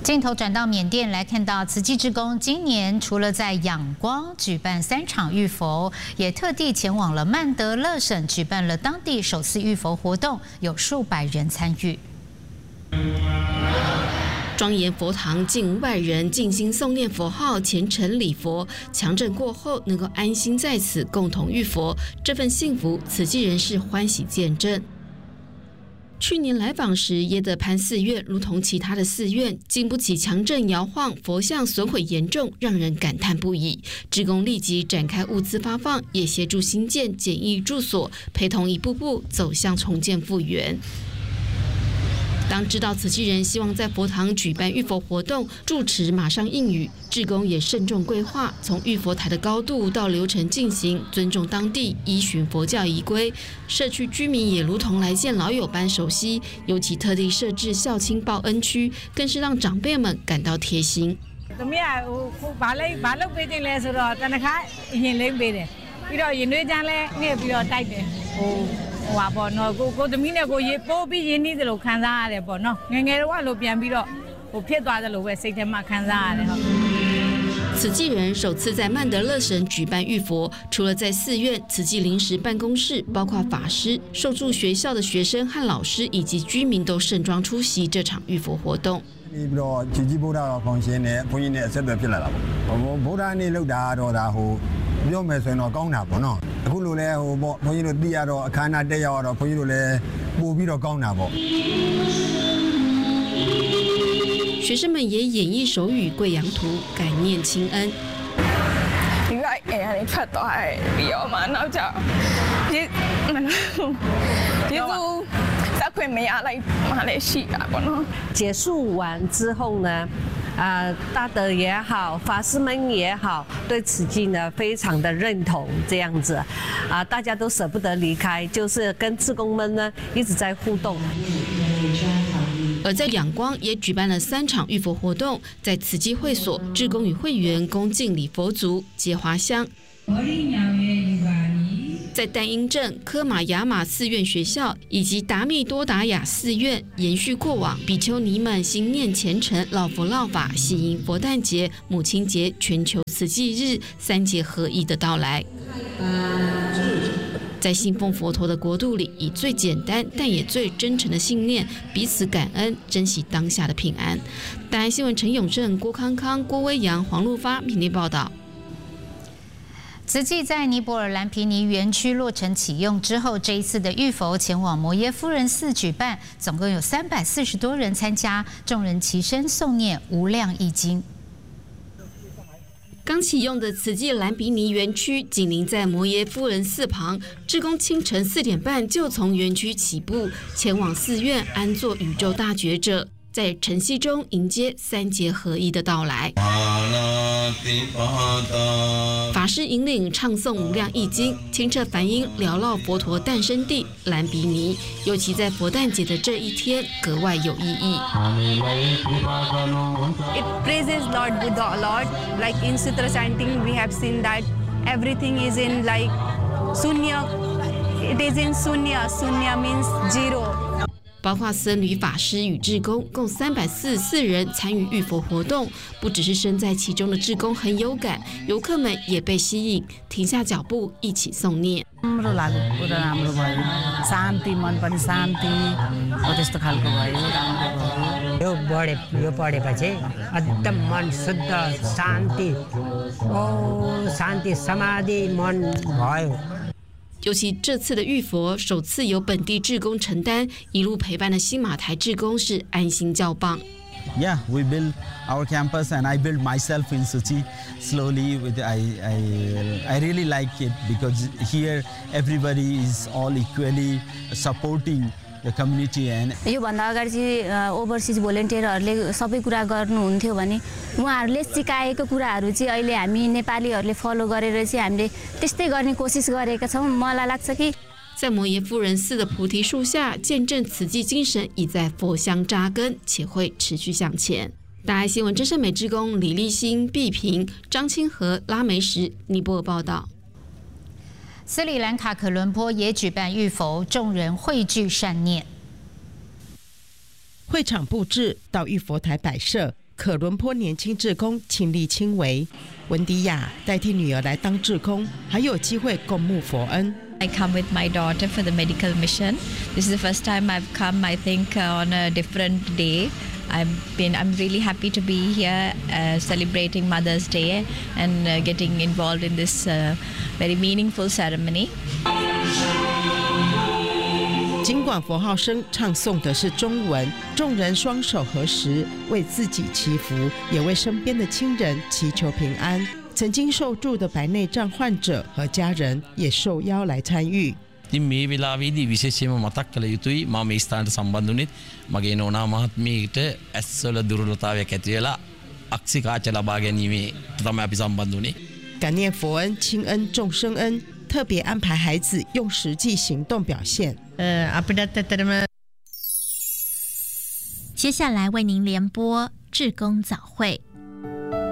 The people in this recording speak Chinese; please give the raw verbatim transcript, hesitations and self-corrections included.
镜头转到缅甸来看到慈济志工今年除了在仰光举办三场浴佛，也特地前往了曼德勒省举办了当地首次浴佛活动，有数百人参与。 庄严佛堂近五百人静心诵念佛号，虔诚礼佛，强震过后能够安心在此共同浴佛，这份幸福，慈济人士欢喜见证。去年来访时，耶德潘寺院如同其他的寺院，经不起强震摇晃，佛像损毁严重，让人感叹不已。志工立即展开物资发放，也协助新建简易住所，陪同一步步走向重建复原。当知道慈济人希望在佛堂举办浴佛活动，住持马上应允，志工也慎重规划，从浴佛台的高度到流程进行，尊重当地，依循佛教仪规。社区居民也如同来见老友般熟悉，尤其特地设置孝亲报恩区，更是让长辈们感到贴心。 咁呀，ဘာလို့ဘာလို့ပေးတင်လဲဆိုတော့တနခါအရင်လေးပေးတယ်ပြီးတော့ရင်သွေးချမ်းလဲနေ့ပြီးတော့တိုက်တယ်ဟိုဟိုပါပေါ့နော်ကိုကိုသမီးနဲ့ကိုရေပိုးပြီးရင်းနှီးသလိုခံစားရတယ်ပေါ့နော်ငယ်ငယ်တော့လို့ပြန်ပြီးတော့ဟိုဖြစ်သွားသလိုပဲစိတ်ထဲမှာခံစားရတယ်ဟုတ်。 慈济人首次在曼德勒省举办浴佛，除了在寺院、慈济临时办公室，包括法师、受助学校的学生和老师以及居民都盛装出席这场浴佛活动。 ပြီးတော့ជីជីဗုဒ္ဓတော်ကောင်ရှင်နဲ့ဘုန်းကြီးနဲ့အဆက်အသွယ်ဖြစ်လာတာပေါ့။ဗုဒ္ဓနေ့လောက်တာတော့ဒါဟိုပြောမယ်ဆိုရင်တော့ကောင်းတာပေါ့နော်။အခုလိုလဲဟိုပေါ့ဘုန်းကြီးတို့သိရတော့အခမ်းအနားတက်ရောက်တော့ဘုန်းကြီးတို့လည်းပို့ပြီးတော့ကောင်းတာပေါ့။学生们也演绎手语贵阳图，感念亲恩。 ဒီကအဲရနေထွက်သွားတယ်ပြီးတော့မှနောက်ကျဒီဒီကူစခွင့်မရလိုက်မှလည်းရှိတာပေါ့နော်。 结束完之后呢，呃，大德也好，法师们也好，对慈济呢非常的认同，这样子，啊、呃，大家都舍不得离开，就是跟志工们呢一直在互动。 而在仰光也举办了三场浴佛活动，在慈济会所，志工与会员恭敬礼佛足、结华香。在丹英镇科马雅马寺院学校以及达密多达雅寺院，延续过往比丘尼们心念虔诚、劳佛劳法，喜迎佛诞节、母亲节、全球慈济日三节合一的到来。在信奉佛陀的国度里，以最简单但也最真诚的信念，彼此感恩，珍惜当下的平安。大安新闻陈永正、郭康康、郭威阳、黄路发频率报道。 慈济在尼泊尔蓝毗尼园区落成启用之后，这一次的浴佛前往摩耶夫人寺举办，总共有三百四十多人参加，众人齐声诵念无量义经。 刚启用的慈济蓝毗尼园区紧邻在摩耶夫人寺旁，志工清晨四点半就从园区起步，前往寺院安坐宇宙大觉者，在晨曦中迎接三节合一的到来。法师引领唱诵无量义经，清澈梵音缭绕佛陀诞生地蓝毗尼，尤其在佛诞节的这一天格外有意义。 It praises Lord Buddha a lot. Like in Sutra chanting, we have seen that everything is in like Sunya. It is in Sunya. Sunya means zero. 包括僧侣、法师与志工共三百四十四人参与浴佛活动，不只是身在其中的志工很有感，游客们也被吸引，停下脚步一起诵念。 राम्रो लाग्यो पुरा राम्रो भयो शान्ति मन पनि शान्ति हो त्यस्तो खालको भयो राम्रो भयो यो पढे यो पढेपछि एकदम मन शुद्ध शान्ति ओ शान्ति समाधि मन भयो。 尤其这次的浴佛首次由本地志工承担，一路陪伴的新马台志工是安心教棒。 Yeah, we build our campus and I build myself in Suchi slowly. With I, I, I really like it because here everybody is all equally supporting the community and. यो भन्दा अगाडि चाहिँ ओभरसिज भोलिन्टियरहरूले सबै कुरा गर्नुहुन्थ्यो भने उहाँहरूले सिकाएको कुराहरू चाहिँ अहिले हामी नेपालीहरूले फलो गरेर चाहिँ हामीले त्यस्तै गर्ने कोसिस गरेका छौँ। मलाई लाग्छ कि 在摩耶夫人寺的菩提树下，见证慈济精神已在佛乡扎根，且会持续向前。大爱新闻真善美志工李立新、毕平、张清和、拉梅什，尼泊尔报道。 斯里兰卡可伦坡也举办浴佛，众人汇聚善念。 会场布置到浴佛台摆设， 可伦坡年轻志工亲力亲为。文迪亚代替女儿来当志工，还有机会共沐佛恩。 I come with my daughter for the medical mission. This is the first time I've come, I think, uh, on a different day. I've been, I'm really happy to be here uh, celebrating Mother's Day and uh, getting involved in this uh, very meaningful ceremony. 尽管佛号声唱诵的是中文，众人双手合十，为自己祈福，也为身边的亲人祈求平安。曾经受助的白内障患者和家人也受邀来参与。 ඉතින් මේ වෙලාවේදී විශේෂයෙන්ම මතක් කළ යුතුයි මම මේ ස්ථානට සම්බන්ධ වුණෙත් මගේ නෝනා මහත්මියට ඇස්වල දුර්වලතාවයක් ඇති වෙලා අක්සිකාච ලබා ගැනීමේ තමයි අපි සම්බන්ධ වුණේ. 感念佛恩、亲恩、众生恩，特别安排孩子用实际行动表现。 接下来为您联播志工早会。